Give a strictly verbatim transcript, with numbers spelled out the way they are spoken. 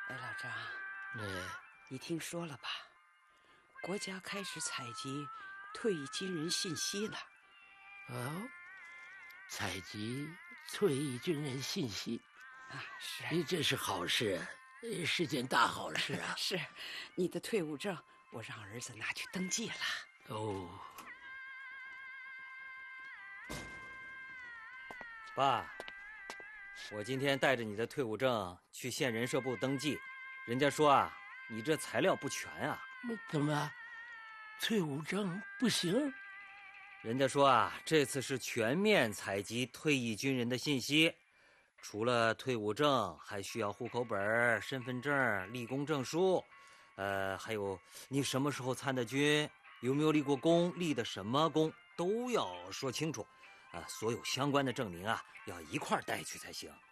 哎，老张， 嗯， 你听说了吧？国家开始采集退役军人信息了。 哦，采集退役军人信息啊，是， 哎，这是好事，是件大好事啊！ 是，你的退伍证我让儿子拿去登记了。 哦， 爸，我今天带着你的退伍证去县人社部登记，人家说啊，你这材料不全啊。 怎么，退伍证不行？ 人家说啊，这次是全面采集退役军人的信息，除了退伍证，还需要户口本、身份证、立功证书，呃，还有你什么时候参的军，有没有立过功，立的什么功，都要说清楚。啊，所有相关的证明啊，要一块儿带去才行。